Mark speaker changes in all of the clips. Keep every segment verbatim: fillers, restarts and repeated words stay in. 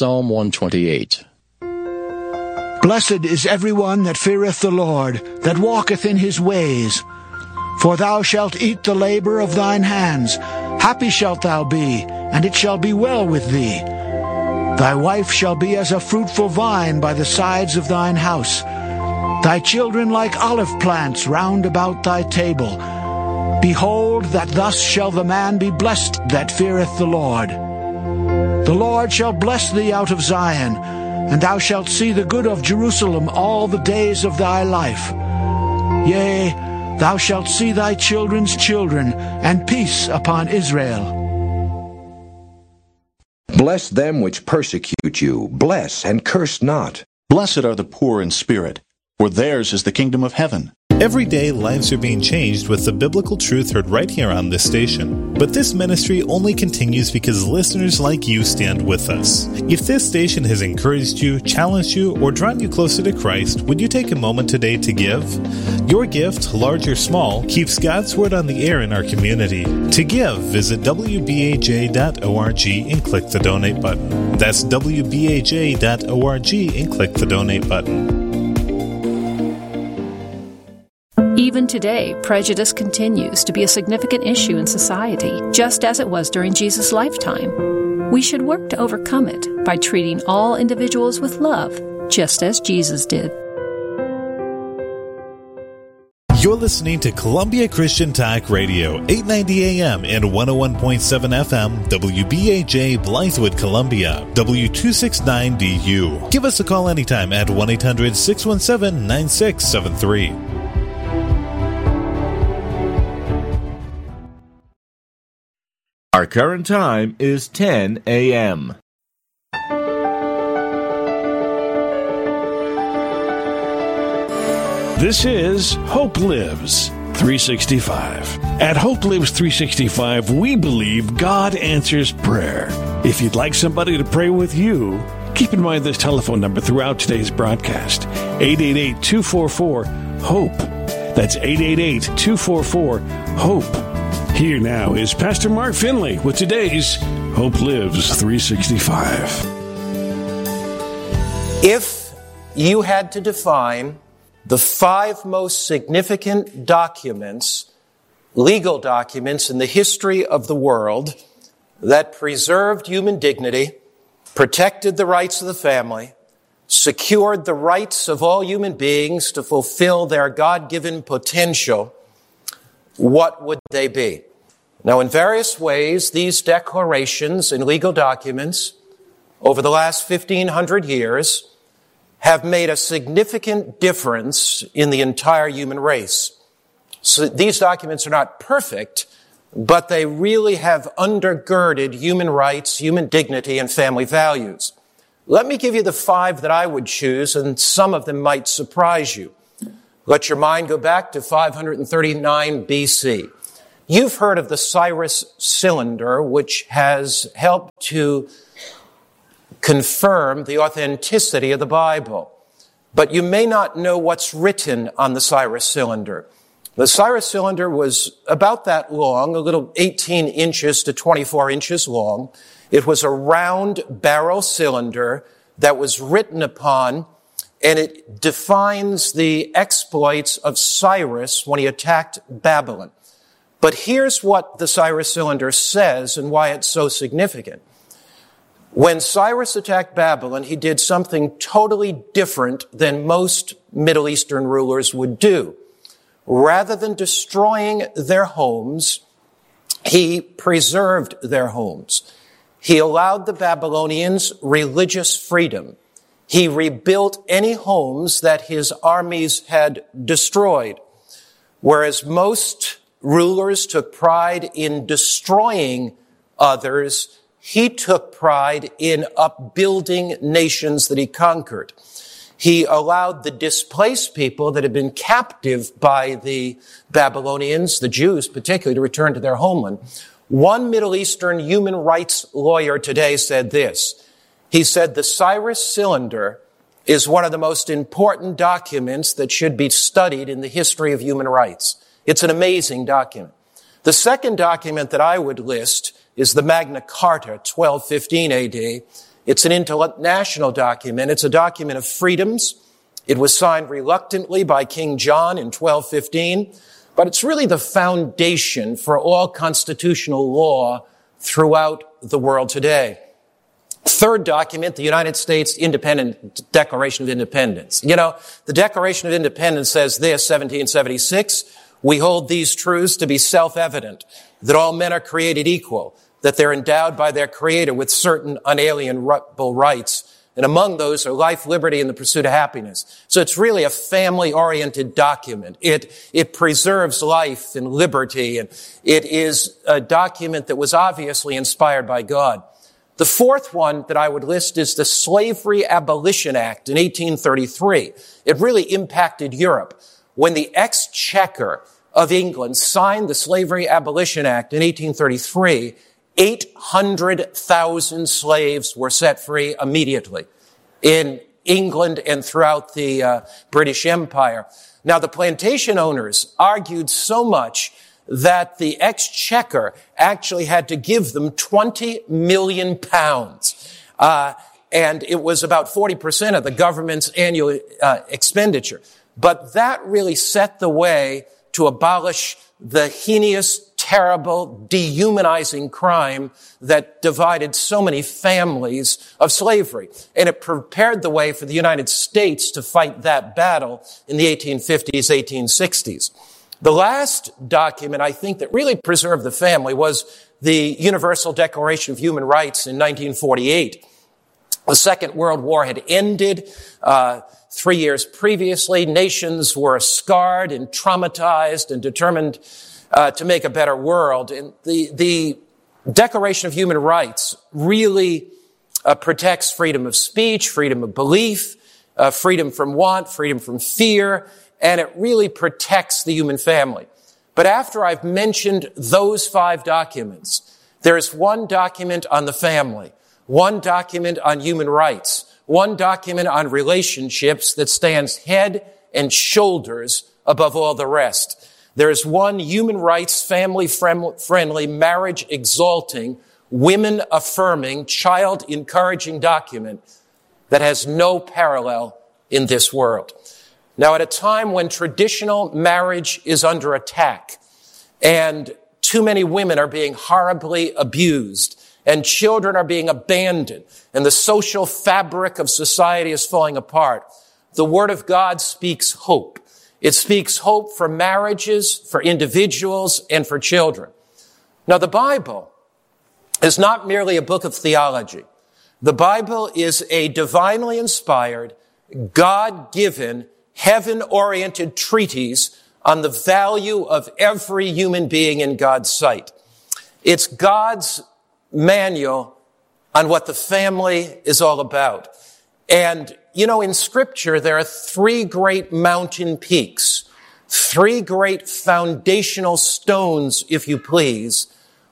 Speaker 1: Psalm one twenty-eight.
Speaker 2: Blessed is everyone that feareth the Lord, that walketh in his ways. For thou shalt eat the labor of thine hands. Happy shalt thou be, and it shall be well with thee. Thy wife shall be as a fruitful vine by the sides of thine house, thy children like olive plants round about thy table. Behold, that thus shall the man be blessed that feareth the Lord. The Lord shall bless thee out of Zion, and thou shalt see the good of Jerusalem all the days of thy life. Yea, thou shalt see thy children's children, and peace upon Israel.
Speaker 3: Bless them which persecute you. Bless and curse not.
Speaker 4: Blessed are the poor in spirit, for theirs is the kingdom of heaven.
Speaker 5: Every day, lives are being changed with the biblical truth heard right here on this station. But this ministry only continues because listeners like you stand with us. If this station has encouraged you, challenged you, or drawn you closer to Christ, would you take a moment today to give? Your gift, large or small, keeps God's Word on the air in our community. To give, visit w b a j dot org and click the donate button. That's w b a j dot org and click the donate button.
Speaker 6: Even today, prejudice continues to be a significant issue in society, just as it was during Jesus' lifetime. We should work to overcome it by treating all individuals with love, just as Jesus did.
Speaker 5: You're listening to Columbia Christian Talk Radio, eight ninety A M and one oh one point seven F M, W B A J, Blythewood, Columbia, W two six nine D U. Give us a call anytime at one eight hundred six one seven nine six seven three.
Speaker 7: Our current time is ten A M
Speaker 8: This is Hope Lives three sixty-five. At Hope Lives three sixty-five, we believe God answers prayer. If you'd like somebody to pray with you, keep in mind this telephone number throughout today's broadcast, eight eight eight, two four four, HOPE. That's eight eight eight, two four four, HOPE. Here now is Pastor Mark Finley with today's Hope Lives three sixty-five.
Speaker 9: If you had to define the five most significant documents, legal documents in the history of the world that preserved human dignity, protected the rights of the family, secured the rights of all human beings to fulfill their God-given potential, what would they be? Now, in various ways, these declarations and legal documents over the last fifteen hundred years have made a significant difference in the entire human race. So these documents are not perfect, but they really have undergirded human rights, human dignity, and family values. Let me give you the five that I would choose, and some of them might surprise you. Let your mind go back to five thirty-nine B C. You've heard of the Cyrus Cylinder, which has helped to confirm the authenticity of the Bible. But you may not know what's written on the Cyrus Cylinder. The Cyrus Cylinder was about that long, a little eighteen inches to twenty-four inches long. It was a round barrel cylinder that was written upon, and it defines the exploits of Cyrus when he attacked Babylon. But here's what the Cyrus Cylinder says and why it's so significant. When Cyrus attacked Babylon, he did something totally different than most Middle Eastern rulers would do. Rather than destroying their homes, he preserved their homes. He allowed the Babylonians religious freedom. He rebuilt any homes that his armies had destroyed. Whereas most rulers took pride in destroying others, he took pride in upbuilding nations that he conquered. He allowed the displaced people that had been captive by the Babylonians, the Jews particularly, to return to their homeland. One Middle Eastern human rights lawyer today said this. He said, the Cyrus Cylinder is one of the most important documents that should be studied in the history of human rights. It's an amazing document. The second document that I would list is the Magna Carta, twelve fifteen A D. It's an international document. It's a document of freedoms. It was signed reluctantly by King John in twelve fifteen, but it's really the foundation for all constitutional law throughout the world today. Third document, the United States Independent Declaration of Independence. You know, the Declaration of Independence says this, seventeen seventy-six, we hold these truths to be self-evident, that all men are created equal, that they're endowed by their Creator with certain unalienable rights, and among those are life, liberty, and the pursuit of happiness. So it's really a family-oriented document. It, it preserves life and liberty, and it is a document that was obviously inspired by God. The fourth one that I would list is the Slavery Abolition Act in eighteen thirty-three. It really impacted Europe. When the Exchequer of England signed the Slavery Abolition Act in eighteen thirty-three, eight hundred thousand slaves were set free immediately in England and throughout the uh, British Empire. Now, the plantation owners argued so much that the Exchequer actually had to give them twenty million pounds. Uh, and it was about forty percent of the government's annual uh, expenditure. But that really set the way to abolish the heinous, terrible, dehumanizing crime that divided so many families of slavery. And it prepared the way for the United States to fight that battle in the eighteen fifties, eighteen sixties. The last document, I think, that really preserved the family was the Universal Declaration of Human Rights in nineteen forty-eight. The Second World War had ended uh, three years previously. Nations were scarred and traumatized and determined uh, to make a better world. And the, the Declaration of Human Rights really uh, protects freedom of speech, freedom of belief, uh, freedom from want, freedom from fear, and it really protects the human family. But after I've mentioned those five documents, there's one document on the family, one document on human rights, one document on relationships that stands head and shoulders above all the rest. There's one human rights, family-friendly, marriage-exalting, women-affirming, child-encouraging document that has no parallel in this world. Now, at a time when traditional marriage is under attack and too many women are being horribly abused and children are being abandoned and the social fabric of society is falling apart, the Word of God speaks hope. It speaks hope for marriages, for individuals, and for children. Now, the Bible is not merely a book of theology. The Bible is a divinely inspired, God-given, heaven-oriented treatise on the value of every human being in God's sight. It's God's manual on what the family is all about. And, you know, in Scripture, there are three great mountain peaks, three great foundational stones, if you please,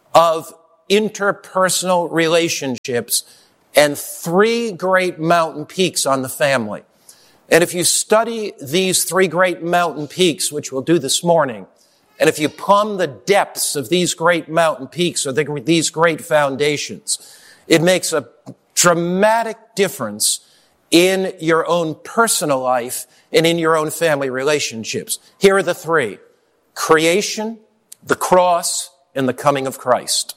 Speaker 9: of interpersonal relationships, and three great mountain peaks on the family. And if you study these three great mountain peaks, which we'll do this morning, and if you plumb the depths of these great mountain peaks or the, these great foundations, it makes a dramatic difference in your own personal life and in your own family relationships. Here are the three: creation, the cross, and the coming of Christ.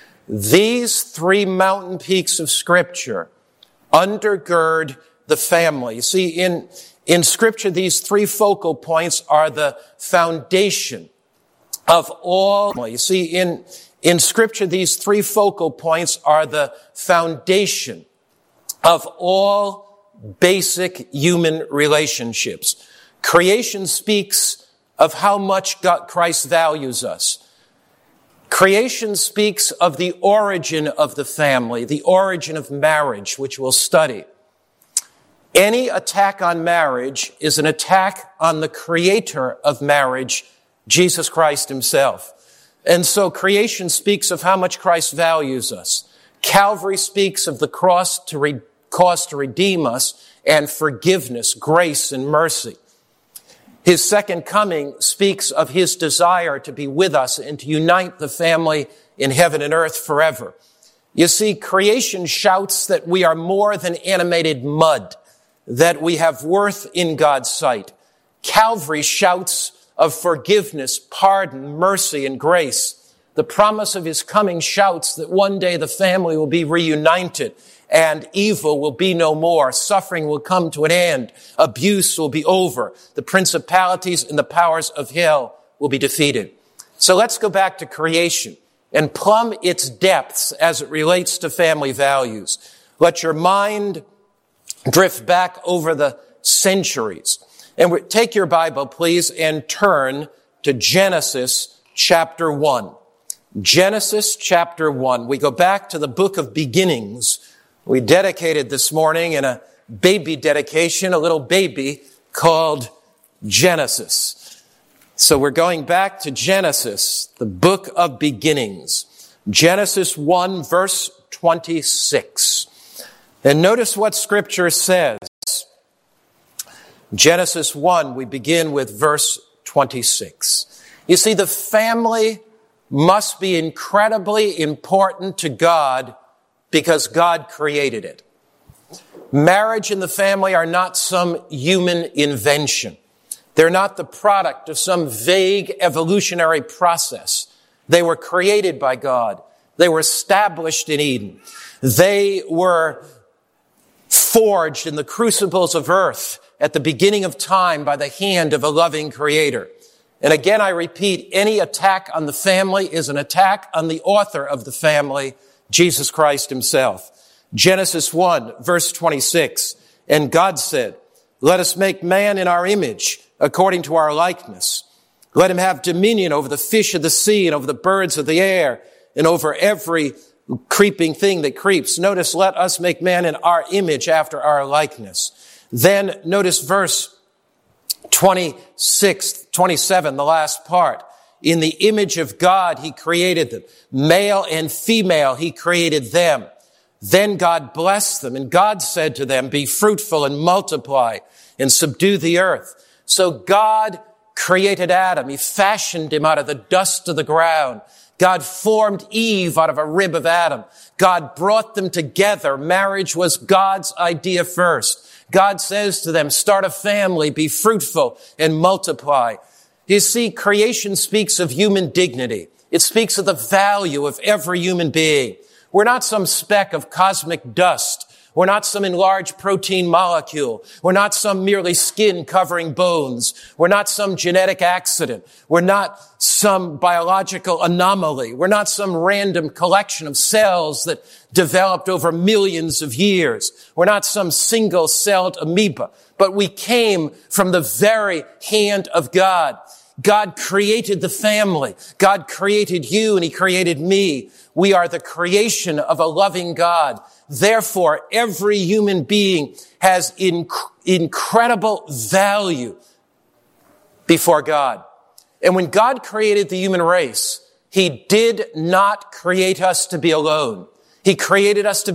Speaker 9: These three mountain peaks of Scripture undergird the family. You see, in, in Scripture, these three focal points are the foundation of all. You see, in, in Scripture, these three focal points are the foundation of all basic human relationships. Creation speaks of how much God, Christ values us. Creation speaks of the origin of the family, the origin of marriage, which we'll study. Any attack on marriage is an attack on the creator of marriage, Jesus Christ himself. And so creation speaks of how much Christ values us. Calvary speaks of the cross to re- cost to redeem us, and forgiveness, grace, and mercy. His second coming speaks of his desire to be with us and to unite the family in heaven and earth forever. You see, creation shouts that we are more than animated mud, that we have worth in God's sight. Calvary shouts of forgiveness, pardon, mercy, and grace. The promise of his coming shouts that one day the family will be reunited and evil will be no more. Suffering will come to an end. Abuse will be over. The principalities and the powers of hell will be defeated. So let's go back to creation and plumb its depths as it relates to family values. Let your mind drift back over the centuries. And take your Bible, please, and turn to Genesis chapter one. Genesis chapter one. We go back to the book of beginnings. We dedicated this morning in a baby dedication, a little baby called Genesis. So we're going back to Genesis, the book of beginnings. Genesis one, verse twenty-six. And notice what Scripture says. Genesis one, we begin with verse twenty-six. You see, the family must be incredibly important to God because God created it. Marriage and the family are not some human invention. They're not the product of some vague evolutionary process. They were created by God. They were established in Eden. They were forged in the crucibles of earth at the beginning of time by the hand of a loving Creator. And again, I repeat, any attack on the family is an attack on the author of the family, Jesus Christ himself. Genesis one, verse twenty-six. And God said, let us make man in our image, according to our likeness. Let him have dominion over the fish of the sea and over the birds of the air and over every creeping thing that creeps. Notice, let us make man in our image after our likeness. Then notice verse twenty-six, twenty-seven, the last part. In the image of God, he created them. Male and female, he created them. Then God blessed them, and God said to them, be fruitful and multiply and subdue the earth. So God created Adam. He fashioned him out of the dust of the ground. God formed Eve out of a rib of Adam. God brought them together. Marriage was God's idea first. God says to them, start a family, be fruitful, and multiply. You see, creation speaks of human dignity. It speaks of the value of every human being. We're not some speck of cosmic dust. We're not some enlarged protein molecule. We're not some merely skin covering bones. We're not some genetic accident. We're not some biological anomaly. We're not some random collection of cells that developed over millions of years. We're not some single-celled amoeba. But we came from the very hand of God. God created the family. God created you and he created me. We are the creation of a loving God. Therefore, every human being has inc- incredible value before God. And when God created the human race, he did not create us to be alone. He created us to